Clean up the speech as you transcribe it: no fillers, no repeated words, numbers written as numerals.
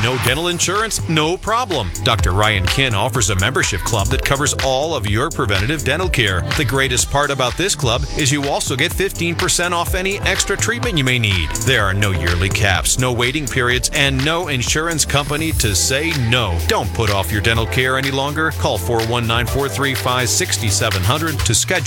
No dental insurance? No problem. Dr. Ryan Kin offers a membership club that covers all of your preventative dental care. The greatest part about this club is you also get 15% off any extra treatment you may need. There are no yearly caps, no waiting periods, and no insurance company to say no. Don't put off your dental care any longer. Call 419-435-6700 to schedule